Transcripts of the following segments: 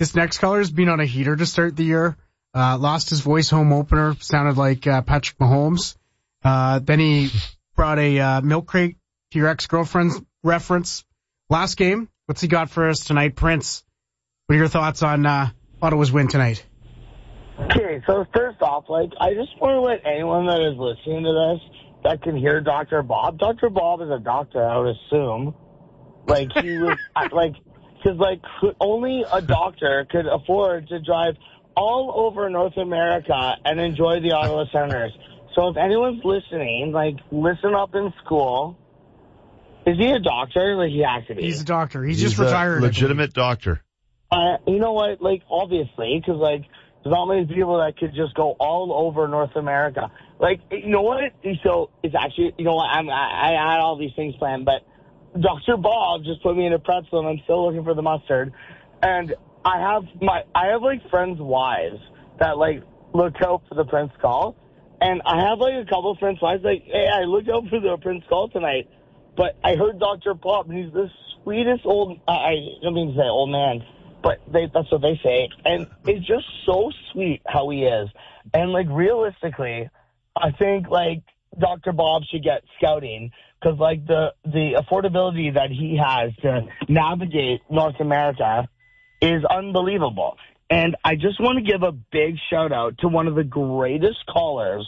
This next caller's been on a heater to start the year. Lost his voice home opener. Sounded like Patrick Mahomes. Then he brought a milk crate to your ex-girlfriend's reference. Last game, what's he got for us tonight? Prince, what are your thoughts on Ottawa's win tonight? Okay, so first off, I just want to let anyone that is listening to this that can hear Dr. Bob. Dr. Bob is a doctor, I would assume. He was, because only a doctor could afford to drive all over North America and enjoy the Ottawa Senators. So if anyone's listening, listen up in school. Is he a doctor? He has to be. He's a doctor. He's just retired. Legitimate doctor. You know what? Obviously, because, there's not many people that could just go all over North America. You know what? So it's actually, you know what? I had all these things planned, but Dr. Bob just put me in a pretzel, and I'm still looking for the mustard. And I have friends' wives that look out for the Prince call, and I have a couple of friends' wives hey, I looked out for the Prince call tonight, but I heard Dr. Bob, and he's the sweetest old. I don't mean to say old man, but that's what they say, and it's just so sweet how he is. And realistically, I think Dr. Bob should get scouting. Because, the affordability that he has to navigate North America is unbelievable. And I just want to give a big shout-out to one of the greatest callers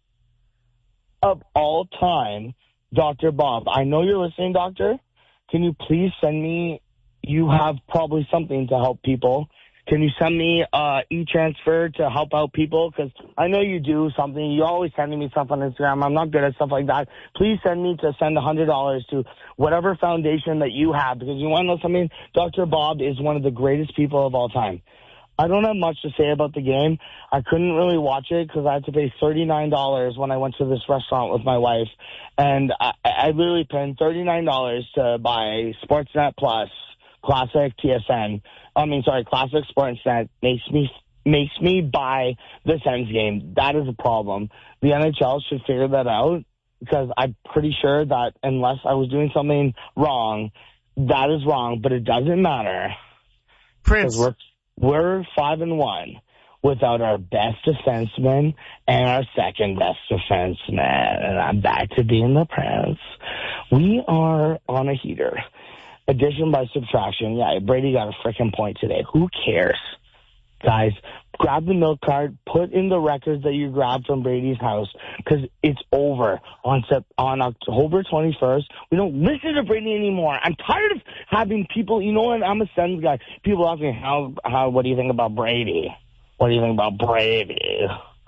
of all time, Dr. Bob. I know you're listening, Doctor. Can you please send me, you have probably something to help people. Can you send me e-transfer to help out people? Because I know you do something. You're always sending me stuff on Instagram. I'm not good at stuff like that. Please send $100 to whatever foundation that you have. Because you want to know something? Dr. Bob is one of the greatest people of all time. I don't have much to say about the game. I couldn't really watch it because I had to pay $39 when I went to this restaurant with my wife. And I literally paid $39 to buy Sportsnet Plus, Classic TSN. Classic Sportsnet makes me buy the Sens game. That is a problem. The NHL should figure that out because I'm pretty sure that unless I was doing something wrong, that is wrong. But it doesn't matter. Prince, we're 5-1 without our best defenseman and our second best defenseman. And I'm back to being the Prince. We are on a heater. Addition by subtraction. Yeah, Brady got a freaking point today. Who cares? Guys, grab the milk cart, put in the records that you grabbed from Brady's house, because it's over on October 21st. We don't listen to Brady anymore. I'm tired of having people, you know what, I'm a Sens guy. People ask me, what do you think about Brady? What do you think about Brady?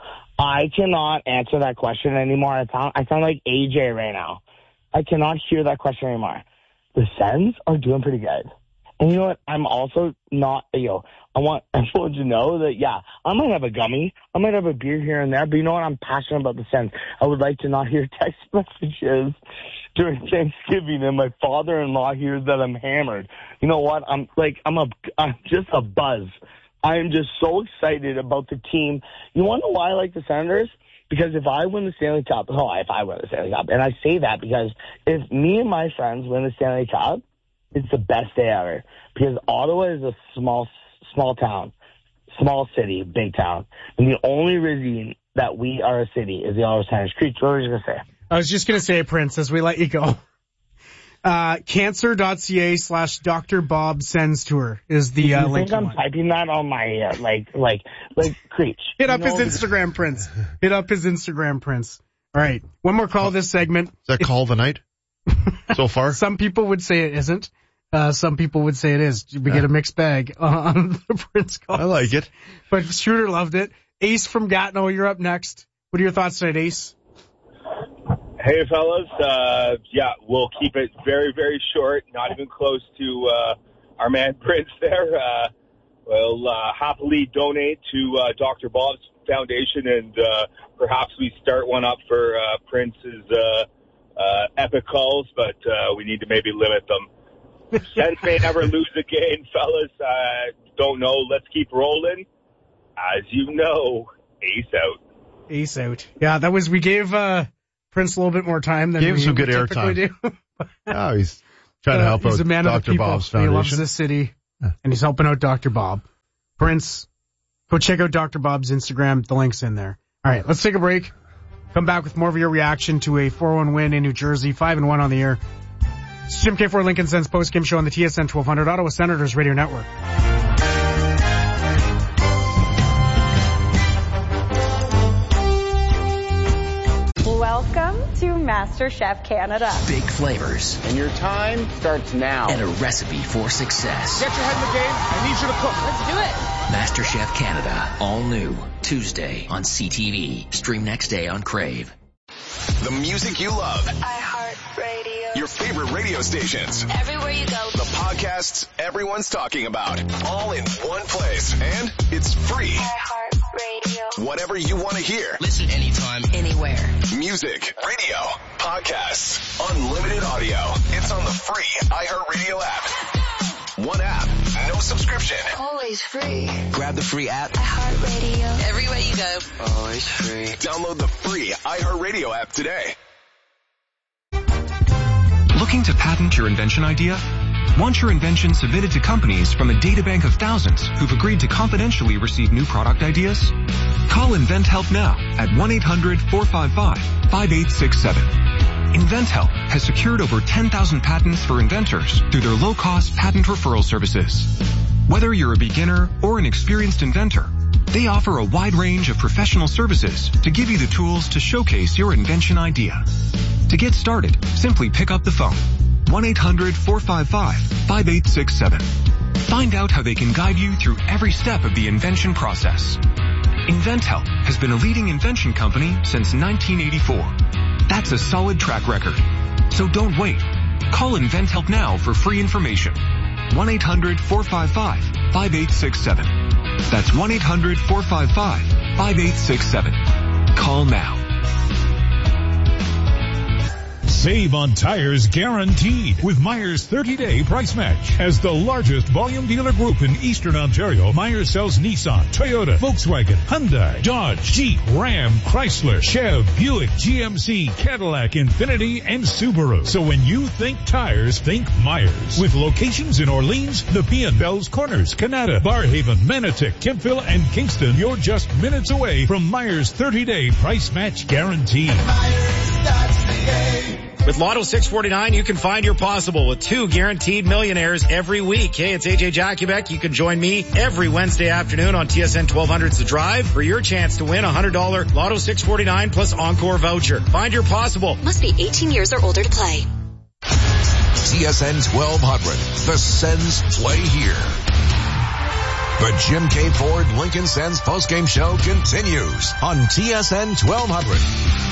I cannot answer that question anymore. I sound like AJ right now. I cannot hear that question anymore. The Sens are doing pretty good. And you know what? I'm also not, I want everyone to know that, I might have a gummy. I might have a beer here and there. But you know what? I'm passionate about the Sens. I would like to not hear text messages during Thanksgiving and my father-in-law hears that I'm hammered. You know what? I'm just a buzz. I am just so excited about the team. You want to know why I like the Senators? Because if I win the Stanley Cup, if I win the Stanley Cup, and I say that because if me and my friends win the Stanley Cup, it's the best day ever. Because Ottawa is a small town, small city, big town. And the only reason that we are a city is the Ottawa Senators. Creech, what were you going to say? I was just going to say, Prince, as we let you go. Cancer.ca/Dr. Bob Sens Tour is the link. I think I'm typing that on my, Creech. Hit up his Instagram, Prince. Hit up his Instagram, Prince. All right. One more call this segment. Is that call the night so far? Some people would say it isn't. Some people would say it is. We get a mixed bag on the Prince call. I like it. But Shooter loved it. Ace from Gatineau, you're up next. What are your thoughts tonight, Ace? Hey, fellas. We'll keep it very, very short, not even close to our man Prince there. We'll happily donate to Dr. Bob's foundation, and perhaps we start one up for Prince's epic calls, but we need to maybe limit them. Sens may never lose again, fellas. Don't know. Let's keep rolling. As you know, ace out. Ace out. Yeah, we gave Prince a little bit more time than Gave we some good typically do. Oh, he's trying to help out he's a man Dr. of the people. Bob's He foundation. loves the city, and he's helping out Dr. Bob. Prince. Go check out Dr. Bob's Instagram. The link's in there. All right, let's take a break. Come back with more of your reaction to a 4-1 win in New Jersey, 5-1 on the air. It's Jim K4 Lincoln Sens postgame show on the TSN 1200 Ottawa Senators Radio Network. Welcome to MasterChef Canada. Big flavors. And your time starts now. And a recipe for success. Get your head in the game. I need you to cook. Let's do it. MasterChef Canada. All new. Tuesday on CTV. Stream next day on Crave. The music you love. iHeartRadio. Your favorite radio stations. Everywhere you go. The podcasts everyone's talking about. All in one place. And it's free. iHeartRadio. Whatever you want to hear. Listen anytime, anywhere. Music, radio, podcasts, unlimited audio. It's on the free iHeartRadio app. One app, no subscription. Always free. Grab the free app. iHeartRadio. Everywhere you go. Always free. Download the free iHeartRadio app today. Looking to patent your invention idea? Want your invention submitted to companies from a databank of thousands who've agreed to confidentially receive new product ideas? Call InventHelp now at 1-800-455-5867. InventHelp has secured over 10,000 patents for inventors through their low-cost patent referral services. Whether you're a beginner or an experienced inventor, they offer a wide range of professional services to give you the tools to showcase your invention idea. To get started, simply pick up the phone. 1-800-455-5867. Find out how they can guide you through every step of the invention process. InventHelp has been a leading invention company since 1984. That's a solid track record. So don't wait. Call InventHelp now for free information. 1-800-455-5867. That's 1-800-455-5867. Call now. Save on tires guaranteed with Myers 30-day price match. As the largest volume dealer group in Eastern Ontario, Myers sells Nissan, Toyota, Volkswagen, Hyundai, Dodge, Jeep, Ram, Chrysler, Chev, Buick, GMC, Cadillac, Infiniti, and Subaru. So when you think tires, think Myers. With locations in Orleans, Nepean, Bells Corners, Canada, Barhaven, Manotick, Kempville, and Kingston, you're just minutes away from Myers 30-day price match guarantee. With Lotto 649, you can find your possible with 2 guaranteed millionaires every week. Hey, it's AJ Jakubek. You can join me every Wednesday afternoon on TSN 1200's The Drive for your chance to win a $100 Lotto 649 plus Encore voucher. Find your possible. Must be 18 years or older to play. TSN 1200. The Sens play here. The Jim K. Ford Lincoln Sens postgame show continues on TSN 1200.